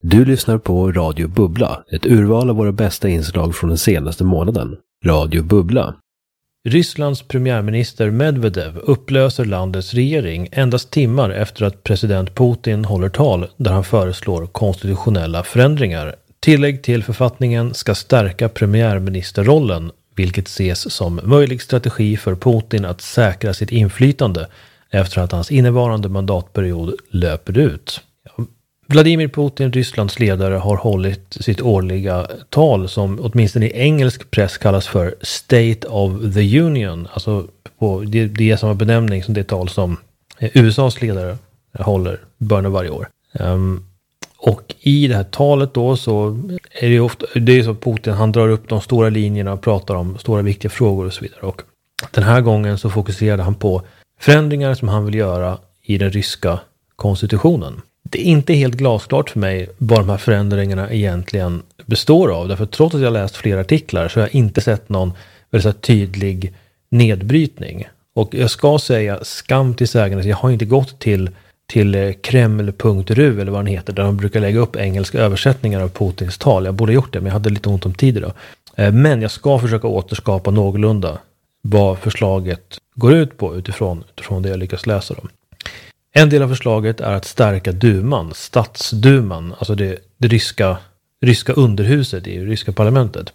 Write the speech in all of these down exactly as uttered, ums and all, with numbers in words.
Du lyssnar på Radio Bubbla, ett urval av våra bästa inslag från den senaste månaden. Radio Bubbla. Rysslands premiärminister Medvedev upplöser landets regering endast timmar efter att president Putin håller tal där han föreslår konstitutionella förändringar. Tillägg till författningen ska stärka premiärministerrollen, vilket ses som möjlig strategi för Putin att säkra sitt inflytande efter att hans innevarande mandatperiod löper ut. Vladimir Putin, Rysslands ledare, har hållit sitt årliga tal som åtminstone i engelsk press kallas för State of the Union. Alltså på, det, det är samma benämning som det tal som U S A:s ledare håller i början av varje år. Um, och i det här talet då så är det ju ofta, det är så Putin, han drar upp de stora linjerna och pratar om stora viktiga frågor och så vidare. Och den här gången så fokuserade han på förändringar som han vill göra i den ryska konstitutionen. Det är inte helt glasklart för mig vad de här förändringarna egentligen består av. Därför trots att jag läst flera artiklar så har jag inte sett någon väldigt tydlig nedbrytning. Och jag ska säga skam till sägandes, jag har inte gått till, till kreml punkt ru eller vad den heter, där de brukar lägga upp engelska översättningar av Putins tal. Jag borde ha gjort det, men jag hade lite ont om tid idag. Men jag ska försöka återskapa någorlunda vad förslaget går ut på utifrån, utifrån det jag lyckas läsa dem. En del av förslaget är att stärka duman, statsduman, alltså det, det ryska, ryska underhuset i ryska parlamentet.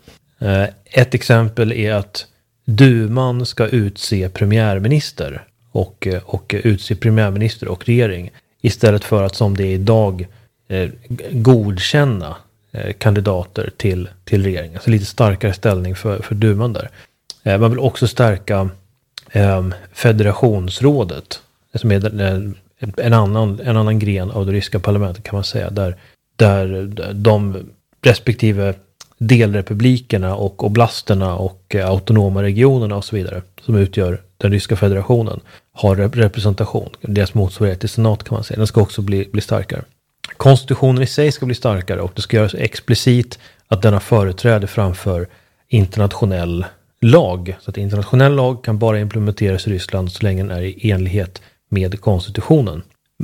Ett exempel är att duman ska utse premiärminister och, och utse premiärminister och regering istället för att som det är idag eh, godkänna eh, kandidater till, till regeringen. Alltså lite starkare ställning för, för duman där. Eh, man vill också stärka eh, federationsrådet som är eh, En annan, en annan gren av det ryska parlamentet kan man säga, där, där de respektive delrepublikerna och oblasterna och autonoma regionerna och så vidare som utgör den ryska federationen har representation. Deras motsvarighet till senat kan man säga. Den ska också bli, bli starkare. Konstitutionen i sig ska bli starkare och det ska göras explicit att denna företräder framför internationell lag. Så att internationell lag kan bara implementeras i Ryssland så länge den är i enlighet med konstitutionen.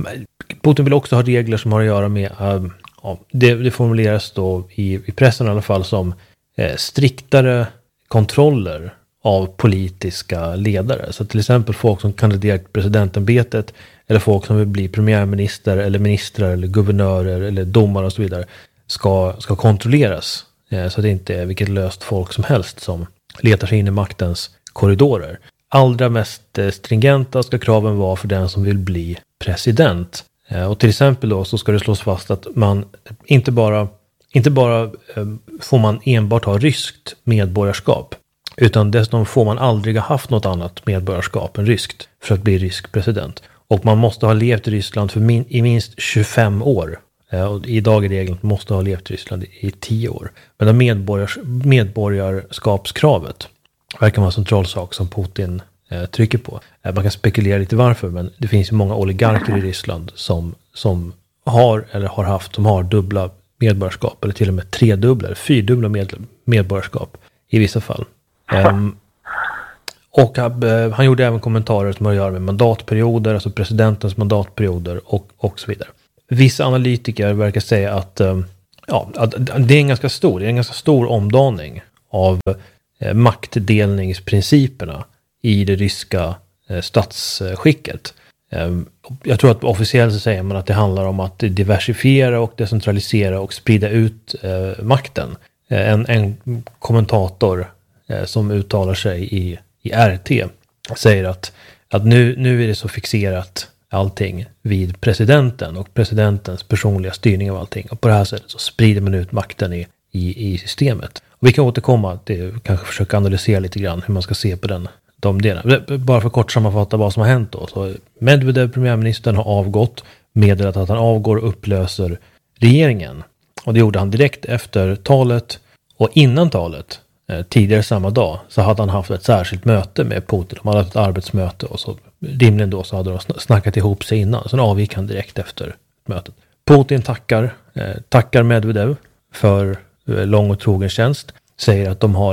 Putin vill också ha regler som har att göra med, uh, ja, det, det formuleras då i, i pressen i alla fall som eh, striktare kontroller av politiska ledare. Så till exempel folk som kandiderar till presidentämbetet eller folk som vill bli premiärminister eller ministrar eller guvernörer eller domare och så vidare ska, ska kontrolleras. Eh, så att det inte är vilket löst folk som helst som letar sig in i maktens korridorer. Allra mest stringenta ska kraven vara för den som vill bli president. Och till exempel då så ska det slås fast att man inte bara, inte bara får man enbart ha ryskt medborgarskap, utan dessutom får man aldrig ha haft något annat medborgarskap än ryskt för att bli rysk president. Och man måste ha levt i Ryssland för min, i minst tjugofem år. Och idag är regeln att man måste ha levt i Ryssland i tio år. Men det medborgars, medborgarskapskravet verkar vara en central sak som Putin eh, trycker på. Eh, man kan spekulera lite varför, men det finns ju många oligarker i Ryssland som, som har eller har haft, som har dubbla medborgarskap eller till och med tredubbla, fyrdubbla med, medborgarskap i vissa fall. Eh, och eh, han gjorde även kommentarer som har att göra med mandatperioder, alltså presidentens mandatperioder och, och så vidare. Vissa analytiker verkar säga att, eh, ja, att det är en ganska stor, det är en ganska stor omdaning av maktdelningsprinciperna i det ryska eh, statsskicket. Eh, jag tror att officiellt så säger man att det handlar om att diversifiera och decentralisera och sprida ut eh, makten. Eh, en, en kommentator eh, som uttalar sig i, i R T säger att, att nu, nu är det så fixerat allting vid presidenten och presidentens personliga styrning av allting. Och på det här sättet så sprider man ut makten i, i, i systemet. Vi kan återkomma till kanske försöka analysera lite grann hur man ska se på den, de delarna. Bara för kort sammanfatta vad som har hänt då. Så Medvedev, premiärministern, har avgått, meddelat att han avgår och upplöser regeringen. Och det gjorde han direkt efter talet. Och innan talet, eh, tidigare samma dag, så hade han haft ett särskilt möte med Putin. De hade haft ett arbetsmöte och så rimligen då så hade de snackat ihop sig innan. Sen avgick han direkt efter mötet. Putin tackar, eh, tackar Medvedev för lång och trogen tjänst, säger att de har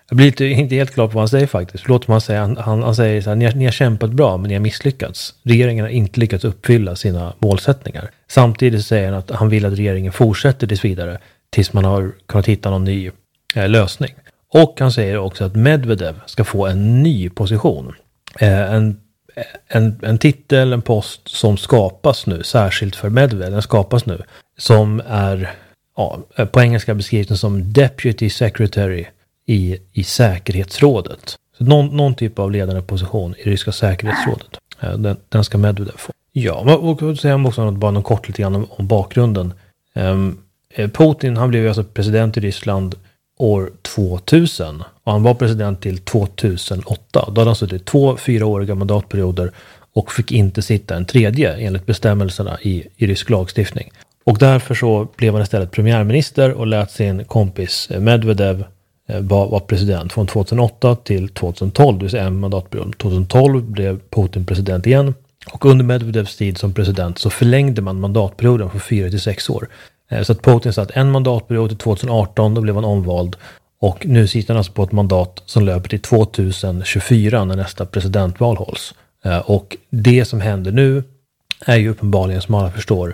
Jag blir inte, inte helt klar på vad han säger faktiskt. Låt man säga, han, han, han säger så här, ni har, ni har kämpat bra men ni har misslyckats. Regeringen har inte lyckats uppfylla sina målsättningar. Samtidigt säger han att han vill att regeringen fortsätter tills vidare tills man har kunnat hitta någon ny eh, lösning. Och han säger också att Medvedev ska få en ny position. Eh, en, en, en titel, en post som skapas nu, särskilt för Medvedev, den skapas nu. Som är, ja, på engelska beskrivs som Deputy Secretary i, i säkerhetsrådet. Så någon, någon typ av ledande position i ryska säkerhetsrådet. Eh, den, den ska Medvedev få. Ja, och så säger han också bara någon kort lite grann om, om bakgrunden. Um, Putin, han blev alltså president i Ryssland år tvåtusen och han var president till tvåtusenåtta. Då hade han suttit två fyraåriga mandatperioder och fick inte sitta en tredje enligt bestämmelserna i, i rysk lagstiftning. Och därför så blev han istället premiärminister och lät sin kompis Medvedev eh, vara var president från tvåtusenåtta till tvåtusentolv, det vill säga en mandatperiod. tjugohundratolv blev Putin president igen och under Medvedevs tid som president så förlängde man mandatperioden från fyra till sex år. Så att Putin satt en mandatperiod till tjugoarton, då blev han omvald. Och nu sitter han alltså på ett mandat som löper till tjugohundratjugofyra när nästa presidentval hålls. Och det som händer nu är ju uppenbarligen, som alla förstår,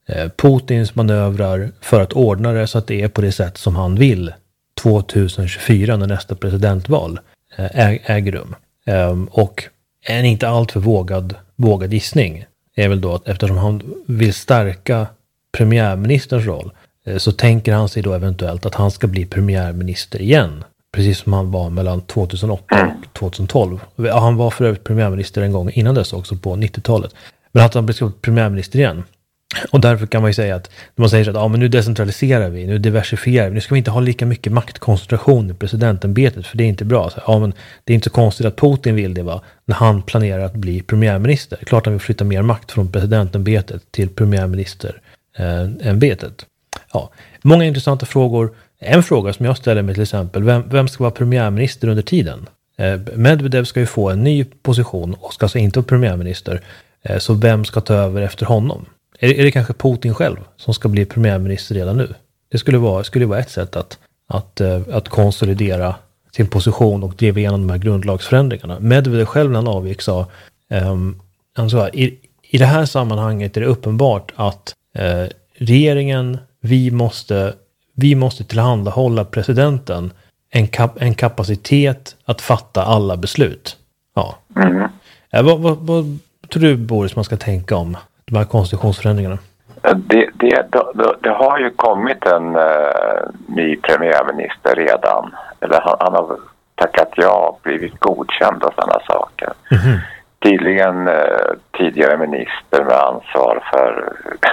Putins manövrar för att ordna det så att det är på det sätt som han vill tjugohundratjugofyra när nästa presidentval äger rum. Och en inte alltför vågad, vågad gissning är väl då att eftersom han vill stärka premiärministerns roll så tänker han sig då eventuellt att han ska bli premiärminister igen. Precis som han var mellan tjugohundraåtta och tjugotolv. Han var för övrigt premiärminister en gång innan dess också på nittiotalet. Men att han blir premiärminister igen. Och därför kan man ju säga att när man säger så att ja, men nu decentraliserar vi, nu diversifierar vi, nu ska vi inte ha lika mycket maktkoncentration i presidentembetet för det är inte bra. Så, ja, men det är inte så konstigt att Putin vill det, va, när han planerar att bli premiärminister. Klart han vill flytta mer makt från presidentembetet till premiärminister. Äh, ämbetet. Ja, många intressanta frågor. En fråga som jag ställer mig till exempel, vem, vem ska vara premiärminister under tiden? Eh, Medvedev ska ju få en ny position och ska alltså inte vara premiärminister. Eh, så vem ska ta över efter honom? Är, är det kanske Putin själv som ska bli premiärminister redan nu? Det skulle vara, skulle vara ett sätt att, att, eh, att konsolidera sin position och driva igenom de här grundlagsförändringarna. Medvedev själv när han avgick sa, eh, han sa i, i det här sammanhanget är det uppenbart att Eh, regeringen, vi måste, vi måste tillhandahålla presidenten en, kap, en kapacitet att fatta alla beslut. Ja. Mm. Eh, vad, vad, vad tror du, Boris, man ska tänka om de här konstitutionsförändringarna? Det, det, det, det har ju kommit en uh, ny premiärminister redan. Eller han, han har tackat ja och blivit godkänd och sådana saker. Mm-hmm. Tydligen eh, tidigare minister med ansvar för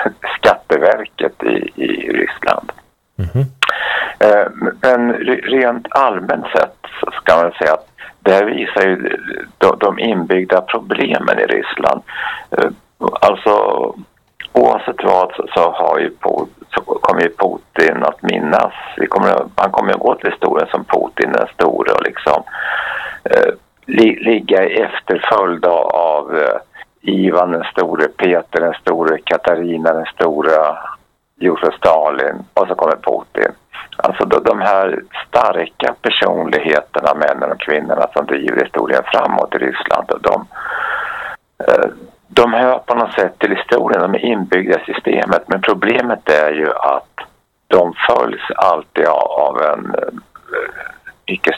Skatteverket i, i Ryssland. Mm-hmm. Eh, men rent allmänt sett så ska man säga att det här visar ju de, de inbyggda problemen i Ryssland. Eh, alltså oavsett vad så, så, har ju på, så kommer ju Putin att minnas. Vi kommer, han kommer att gå till historien som Putin den store och liksom... Eh, ligga i efterföljd av uh, Ivan den store, Peter den store, Katarina den stora, Josef Stalin och så kommer Putin. Alltså de, de här starka personligheterna, männen och kvinnorna som driver historien framåt i Ryssland, de, uh, de hör på något sätt till historien, de är inbyggda i systemet, men problemet är ju att de följs alltid av en uh, mycket